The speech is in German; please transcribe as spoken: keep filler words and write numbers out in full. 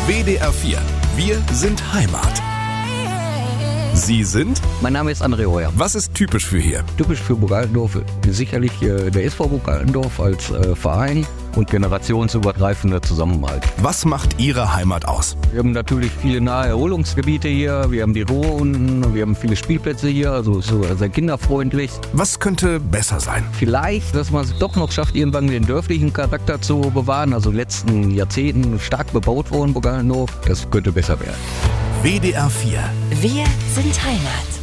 W D R vier. Wir sind Heimat. Sie sind? Mein Name ist André Heuer. Was ist typisch für hier? Typisch für Burg Altendorf sicherlich äh, der S V Burg Altendorf als äh, Verein und generationsübergreifender Zusammenhalt. Was macht Ihre Heimat aus? Wir haben natürlich viele nahe Erholungsgebiete hier, wir haben die Ruhr unten, wir haben viele Spielplätze hier, also so sehr kinderfreundlich. Was könnte besser sein? Vielleicht, dass man es doch noch schafft, irgendwann den dörflichen Charakter zu bewahren, also in den letzten Jahrzehnten stark bebaut worden, Burg Altendorf. Das könnte besser werden. W D R vier. Wir sind Heimat.